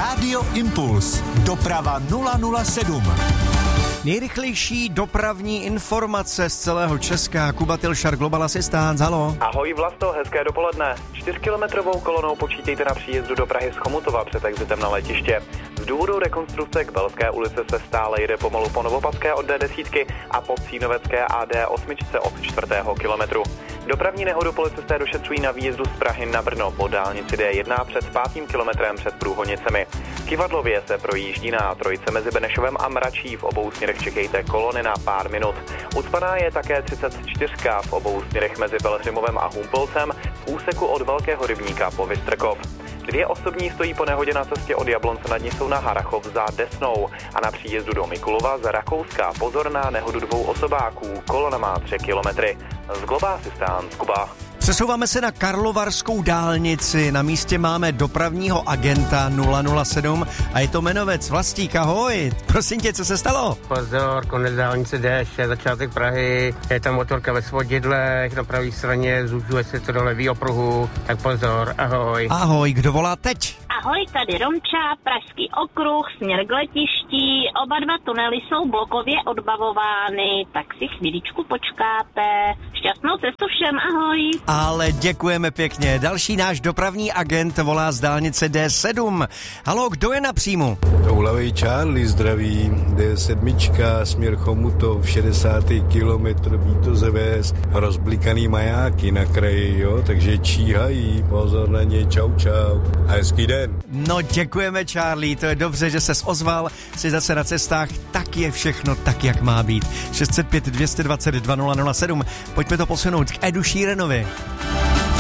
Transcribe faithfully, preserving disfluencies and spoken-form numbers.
Rádio Impuls. Doprava nula nula sedm. Nejrychlejší dopravní informace z celého Česka. Kuba Tilšar, Global Assistance, halo. Ahoj Vlasto, hezké dopoledne. Čtyřkilometrovou kolonou počítejte na příjezdu do Prahy z Chomutova před exitem na letiště. Z důvodu rekonstrukce k Belské ulici se stále jede pomalu po Novopaské od D deset a po Cínovecké A D osm od čtvrtého kilometru. Dopravní nehodu policisté došetřují na výjezdu z Prahy na Brno po dálnici D jedna před pátým kilometrem před Průhonicemi. V Kyvadlově se projíždí na trojce mezi Benešovem a Mračí, v obou směrech čekejte kolony na pár minut. Ucpaná je také třicet čtyři v obou směrech mezi Pelhřimovem a Humpolcem v úseku od Velkého rybníka po Vystrkov. Dvě osobní stojí po nehodě na cestě od Jablonce nad Nisou na Harachov za Desnou a na příjezdu do Mikulova z Rakouska pozor na nehodu dvou osobáků, kolona má tři kilometry. Z Global Assistance, Kuba. Přesouváme se na Karlovarskou dálnici. Na místě máme dopravního agenta nula nula sedm a je to jmenovec Vlastík. Ahoj, prosím tě, co se stalo? Pozor, konec dálnice D šest, začátek Prahy, je tam motorka ve svodidlech, na pravé straně, zužuje se to do levýho pruhu, tak pozor, ahoj. Ahoj, kdo volá teď? Ahoj, tady Romča, Pražský okruh, směr k letišti, oba dva tunely jsou blokově odbavovány, tak si chvíličku počkáte. Šťastnou cestu všem, ahoj. Ale děkujeme pěkně. Další náš dopravní agent volá z dálnice D sedm. Halo, kdo je na příjmu? Toulavej Charlie, zdraví. D sedm, směr Chomutov, šedesátý kilometr, Vítozeves, rozblikaný majáky na kraji, jo, takže číhají, pozor na ně, čau, čau. A hezký den. No děkujeme, Charlie, to je dobře, že ses ozval, jsi zase na cestách, tak je všechno tak, jak má být. šest set pět, dvě stě dvacet, dva nula nula sedm. Pojďme to posunout k Edu Sheeranovi.